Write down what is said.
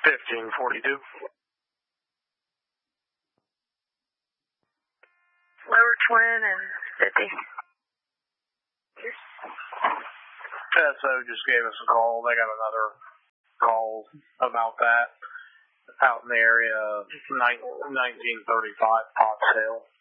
1542. Lower Twin and 50. SO just gave us a call. They got another call about that out in the area of 1935 Pottsdale.